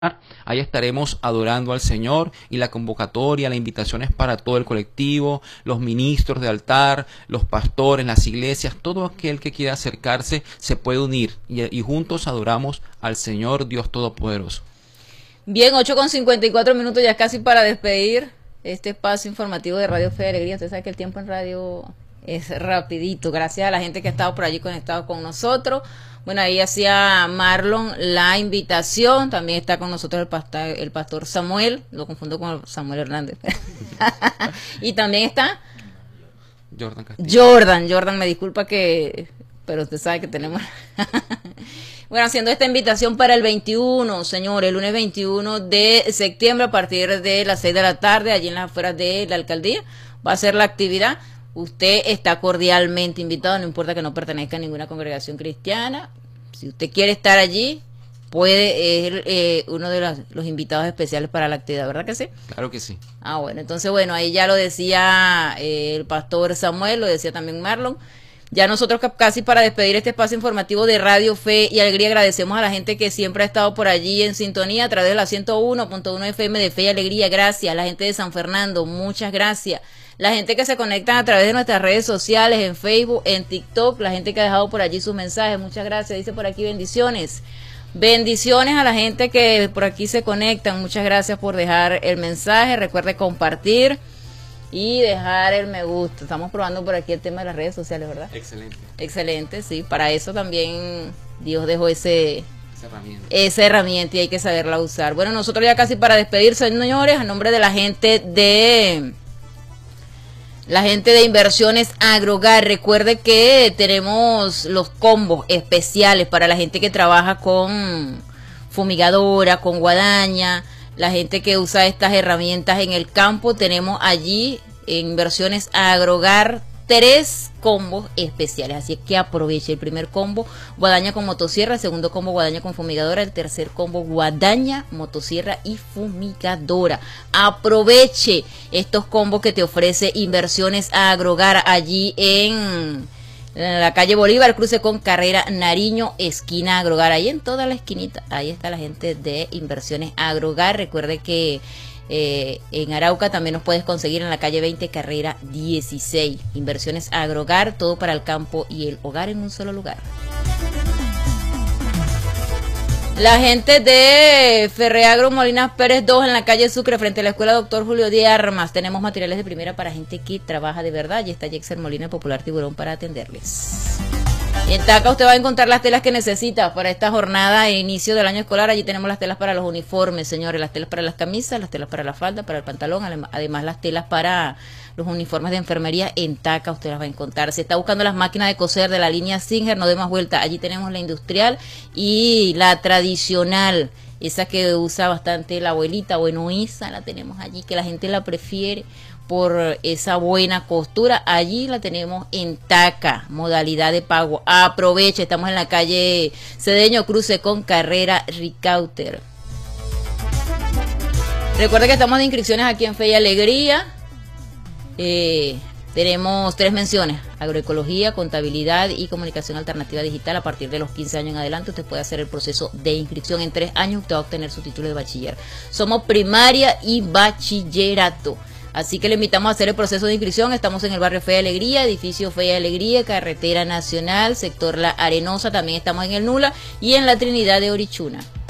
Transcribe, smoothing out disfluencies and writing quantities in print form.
Ahí estaremos adorando al Señor y la convocatoria, la invitación es para todo el colectivo, los ministros de altar, los pastores, las iglesias, todo aquel que quiera acercarse se puede unir y juntos adoramos al Señor Dios Todopoderoso. Bien, 8:54 ya casi para despedir este espacio informativo de Radio Fe y Alegría. Usted sabe que el tiempo en radio es rapidito. Gracias a la gente que ha estado por allí conectado con nosotros. Bueno, ahí hacía Marlon la invitación. También está con nosotros el pastor Samuel. Lo confundo con Samuel Hernández. Y también está Jordan Castillo. Jordan, me disculpa pero usted sabe que tenemos... Bueno, haciendo esta invitación para el 21, señores, el lunes 21 de septiembre a partir de las 6 de la tarde, allí en las afueras de la alcaldía, va a ser la actividad. Usted está cordialmente invitado, no importa que no pertenezca a ninguna congregación cristiana. Si usted quiere estar allí, puede, es uno de los invitados especiales para la actividad, ¿verdad que sí? Claro que sí. Ah, bueno, entonces, bueno, ahí ya lo decía el pastor Samuel, lo decía también Marlon. Ya nosotros casi para despedir este espacio informativo de Radio Fe y Alegría agradecemos a la gente que siempre ha estado por allí en sintonía a través de la 101.1 FM de Fe y Alegría. Gracias. La gente de San Fernando, muchas gracias. La gente que se conecta a través de nuestras redes sociales, en Facebook, en TikTok, la gente que ha dejado por allí sus mensajes, muchas gracias. Dice por aquí bendiciones. Bendiciones a la gente que por aquí se conectan. Muchas gracias por dejar el mensaje. Recuerde compartir y dejar el me gusta. Estamos probando por aquí el tema de las redes sociales, ¿verdad? Excelente. Excelente, sí. Para eso también Dios dejó esa herramienta y hay que saberla usar. Bueno, nosotros ya casi para despedir, señores, a nombre de la gente de Inversiones Agrogar, recuerde que tenemos los combos especiales para la gente que trabaja con fumigadora, con guadaña, la gente que usa estas herramientas en el campo. Tenemos allí en Inversiones Agrogar 3 combos especiales, así que aproveche. El primer combo, guadaña con motosierra; el segundo combo, guadaña con fumigadora; el tercer combo, guadaña, motosierra y fumigadora. Aproveche estos combos que te ofrece Inversiones Agrogar allí en la calle Bolívar, cruce con Carrera Nariño, esquina Agrogar, ahí en toda la esquinita, ahí está la gente de Inversiones Agrogar. Recuerde que en Arauca también nos puedes conseguir en la calle 20, carrera 16. Inversiones Agrogar, todo para el campo y el hogar en un solo lugar. La gente de Ferreagro Molinas Pérez 2 en la calle Sucre frente a la escuela Doctor Julio de Armas. Tenemos materiales de primera para gente que trabaja de verdad. Y está Jexer Molina, el popular tiburón, para atenderles. En Taca usted va a encontrar las telas que necesita para esta jornada de inicio del año escolar. Allí tenemos las telas para los uniformes, señores, las telas para las camisas, las telas para la falda, para el pantalón, además las telas para los uniformes de enfermería. En Taca usted las va a encontrar. Si está buscando las máquinas de coser de la línea Singer, no dé más vuelta. Allí tenemos la industrial y la tradicional, esa que usa bastante la abuelita, bueno, esa la tenemos allí, que la gente la prefiere por esa buena costura. Allí la tenemos en Taca, modalidad de pago. Aproveche, estamos en la calle Cedeño, cruce con Carrera Ricauter. Recuerda que estamos de inscripciones aquí en Fe y Alegría. Tenemos 3 menciones: agroecología, contabilidad y comunicación alternativa digital. A partir de los 15 años en adelante usted puede hacer el proceso de inscripción. En 3 años usted va a obtener su título de bachiller. Somos primaria y bachillerato, así que le invitamos a hacer el proceso de inscripción. Estamos en el barrio Fe y Alegría, edificio Fe y Alegría, carretera nacional, sector La Arenosa. También estamos en el Nula y en la Trinidad de Orichuna.